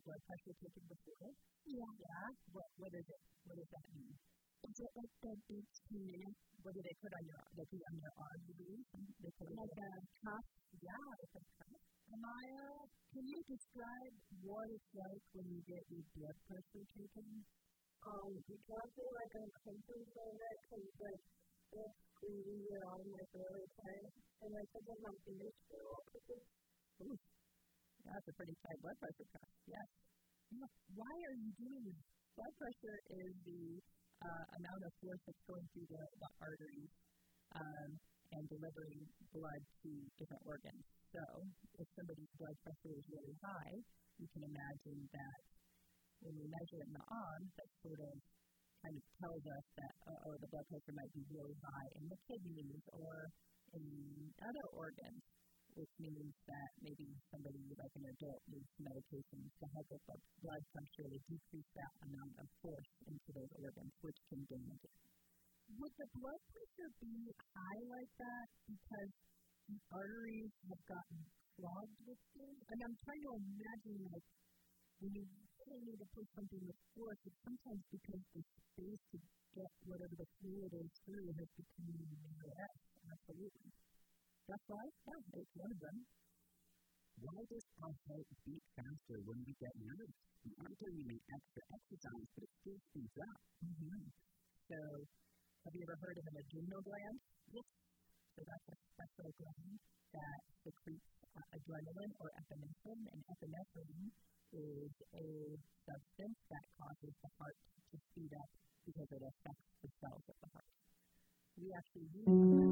blood pressure taken before? Yeah. Yeah? What is it? What does that mean? Is it like the big cement? What do they put on your arm, you mean? They put like a cuff? Yeah, it's a cuff. Amaya, can you describe what it's like when you get your blood pressure taken? You can't feel like uncomfortable from it because it's squeezing your arm really tight. And sometimes my fingers feel all crooked. Ooh. Yeah, that's a pretty tight blood pressure cuff. Yes. Yeah. Why are you doing this? Blood pressure is the amount of force that's going through the arteries and delivering blood to different organs. So, if somebody's blood pressure is really high, you can imagine that when we measure it in the arm, that sort of kind of tells us that the blood pressure might be really high in the kidneys or in other organs, which means that maybe somebody, like an adult, needs medications to help with the blood pressure to decrease that amount of force into those organs, which can damage it. Would the blood pressure be high like that because the arteries have gotten clogged with things? And I'm trying to imagine, when you really need to push something with force, it's sometimes because the space to get whatever the fluid is through has become less. Absolutely. That's right. Yeah, it's one of them. Why does our heart beat faster when we get nervous? We aren't doing any extra exercise, but it still speeds up. Mm-hmm. So, have you ever heard of an adrenal gland? Yes. So that's a special gland that secretes adrenaline or epinephrine, and epinephrine is a substance that causes the heart to speed up because it affects the cells of the heart. We actually use